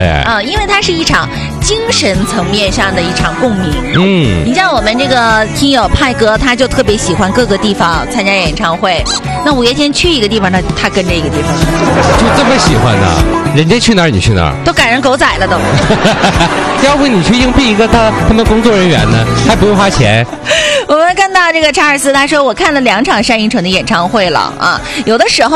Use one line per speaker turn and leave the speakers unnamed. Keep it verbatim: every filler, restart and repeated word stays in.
哎，
啊、因为它是一场精神层面上的一场共鸣。
嗯，
你像我们这个听友派哥，他就特别喜欢各个地方参加演唱会。那五月天去一个地方，他他跟着一个地方，
就这么喜欢呢？人家去哪儿你去哪儿？
都赶上狗仔了都。
要不你去应聘一个他他们工作人员呢，还不用花钱。
我们看到这个查尔斯，他说我看了两场单依纯的演唱会了啊，有的时候。